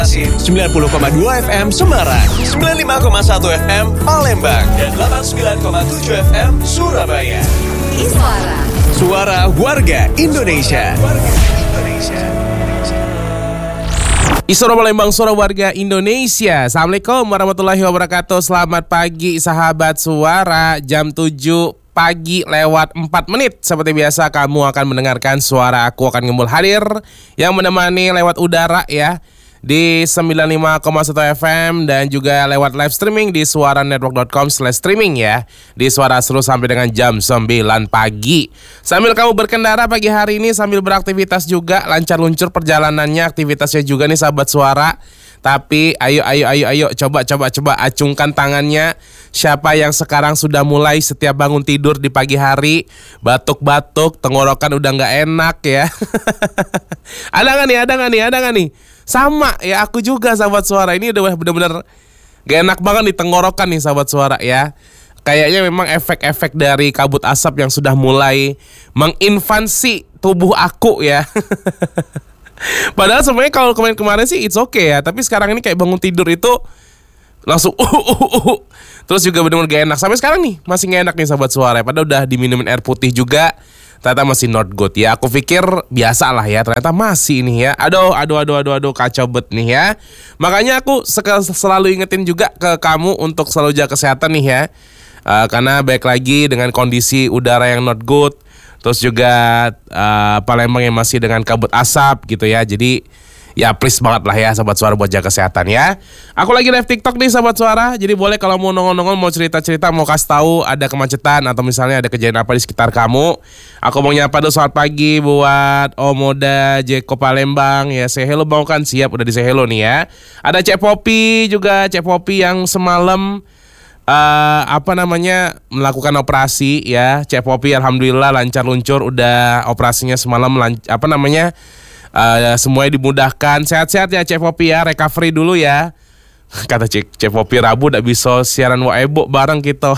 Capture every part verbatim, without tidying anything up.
sembilan puluh koma dua F M Semarang, sembilan puluh lima koma satu F M Palembang, dan delapan puluh sembilan koma tujuh F M Surabaya. Iswara. Suara warga Indonesia. Warga Indonesia. Iswara Palembang, suara warga Indonesia. Assalamualaikum warahmatullahi wabarakatuh. Selamat pagi sahabat suara. Jam tujuh pagi lewat empat menit. Seperti biasa kamu akan mendengarkan suara aku akan gembul hadir yang menemani lewat udara ya, di sembilan puluh lima koma satu F M dan juga lewat live streaming di suaranetwork dot com slash streaming ya. Di Suara Seru sampai dengan jam sembilan pagi. Sambil kamu berkendara pagi hari ini, sambil beraktivitas juga, lancar luncur perjalanannya, aktivitasnya juga nih sahabat suara. Tapi ayo ayo ayo ayo coba coba coba acungkan tangannya. Siapa yang sekarang sudah mulai setiap bangun tidur di pagi hari batuk-batuk, tenggorokan udah nggak enak ya. Ada nggak nih? Ada nggak nih? Ada nggak nih? Sama ya, aku juga sahabat suara. Ini udah bener-bener gak enak banget nih tenggorokan nih sahabat suara ya. Kayaknya memang efek-efek dari kabut asap yang sudah mulai menginvasi tubuh aku ya. Padahal sebenarnya kalau kemarin-kemarin sih it's okay ya, tapi sekarang ini kayak bangun tidur itu langsung uh, uh, uh, uh. Terus juga bener-bener gak enak. Sampai sekarang nih masih gak enak nih sahabat suara. Padahal udah diminumin air putih juga, ternyata masih not good ya. Aku pikir biasa lah ya, ternyata masih nih ya. Aduh, aduh, aduh, aduh, aduh, kacau bet nih ya. Makanya aku selalu ingetin juga ke kamu untuk selalu jaga kesehatan nih ya. uh, Karena baik lagi dengan kondisi udara yang not good, terus juga uh, Palembang yang masih dengan kabut asap gitu ya. Jadi ya please banget lah ya sahabat suara buat jaga kesehatan ya. Aku lagi live TikTok nih sahabat suara. Jadi boleh kalau mau nongol-nongol, mau cerita-cerita, mau kasih tahu ada kemacetan atau misalnya ada kejadian apa di sekitar kamu. Aku mau nyapa dulu selamat pagi buat Om Moda Jeko Palembang ya. Say hello bang, kan siap udah di say hello nih ya. Ada Cek Popi juga, Cek Popi yang semalam Uh, apa namanya melakukan operasi ya. Cek Popi alhamdulillah lancar luncur, udah operasinya semalam lanc- apa namanya uh, semuanya dimudahkan. Sehat-sehat ya Cek Popi ya, recovery dulu ya. Kata Cek Cek Popi Rabu udah bisa siaran Waebo bareng kita.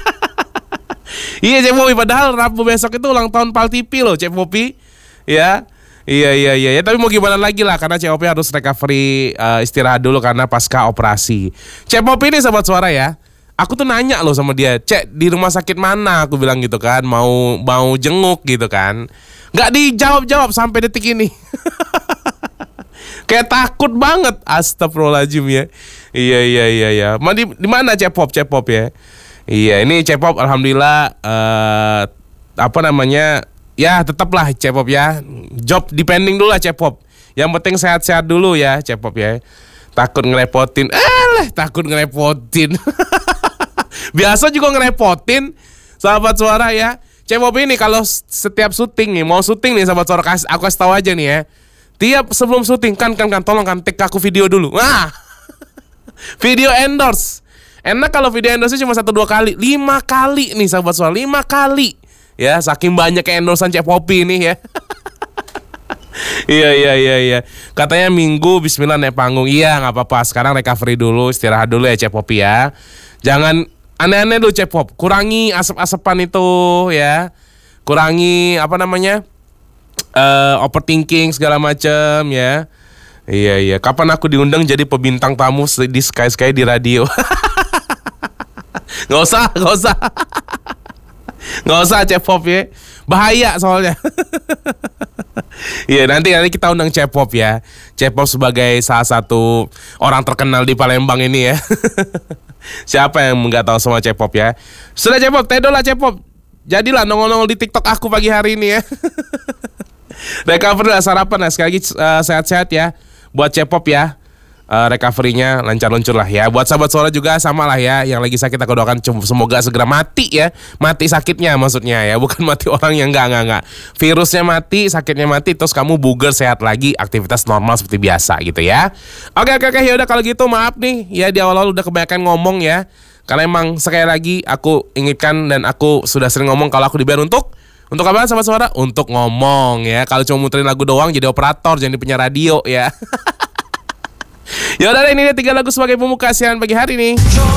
Iya Cek Popi, padahal Rabu besok itu ulang tahun Pal T V loh Cek Popi ya. Iya iya iya ya, tapi mau gimana lagi lah, karena Cek Popi harus recovery, uh, istirahat dulu karena pasca operasi. Cek Popi ini sahabat suara ya. Aku tuh nanya loh sama dia, Cek di rumah sakit mana? Aku bilang gitu kan, mau mau jenguk gitu kan. Nggak dijawab-jawab sampai detik ini. Kayak takut banget, astagfirullahaladzim ya. Iya iya iya ya. Di, di mana Cek Pop, Cek Pop ya? Iya, ini Cek Pop alhamdulillah uh, apa namanya? Ya tetaplah Cek Pop ya. Job depending dulu lah Cek Pop. Yang penting sehat-sehat dulu ya Cek Pop ya. Takut ngerepotin. Eh, takut ngerepotin. Biasa juga ngerepotin sahabat suara ya. Cek Popi ini kalau setiap syuting nih, mau syuting nih sahabat suara, kasih, aku kasih tahu aja nih ya. Tiap sebelum syuting kan kan kan tolong kan take aku video dulu. Wah. Video endorse. Enak kalau video endorse cuma satu dua kali, lima kali nih sahabat suara, lima kali. Ya, saking banyak endorsean Cek Popi ini ya. Iya iya iya iya. Katanya minggu bismillah naik panggung. Iya, enggak apa-apa. Sekarang recovery dulu, istirahat dulu ya Cek Popi ya. Jangan aneh-aneh dulu Cek Pop, kurangi asap-asapan itu ya, kurangi apa namanya uh, overthinking segala macam ya. Iya iya. Kapan aku diundang jadi pembintang tamu di Sky Sky di radio? Nggak usah, nggak usah, nggak usah Cek Pop ya, bahaya soalnya. Iya nanti nanti kita undang Cek Pop ya. Cek Pop sebagai salah satu orang terkenal di Palembang ini ya. Siapa yang nggak tahu sama Cek Pop ya? Sudah Cek Pop, tedo lah Cek Pop. Jadilah nongol-nongol di TikTok aku pagi hari ini ya. Recovery lah, sarapan lah. Sekali lagi uh, sehat-sehat ya buat Cek Pop ya. Uh, recovery-nya lancar luncur lah ya. Buat sahabat suara juga sama lah ya. Yang lagi sakit aku doakan semoga segera mati ya. Mati sakitnya maksudnya ya. Bukan mati orang yang enggak, enggak, enggak. Virusnya mati, sakitnya mati. Terus kamu bugar sehat lagi. Aktivitas normal seperti biasa gitu ya. Oke oke oke, yaudah kalau gitu maaf nih. Ya di awal-awal udah kebanyakan ngomong ya. Karena emang sekali lagi aku ingatkan dan aku sudah sering ngomong kalau aku dibayar untuk Untuk apa sahabat suara? Untuk ngomong ya. Kalau cuma muterin lagu doang jadi operator, jadi penyiar radio ya. Ya udah, ini dia tiga lagu sebagai pembuka siaran pagi hari ini.